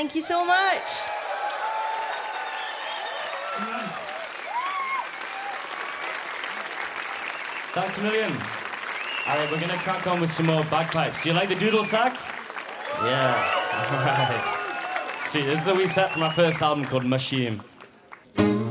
Thank you so much. Thanks a million. All right, we're going to crack on with some more bagpipes. Do you like the doodle sack? Yeah. All right. Sweet. This is the wee set from our first album called Machine.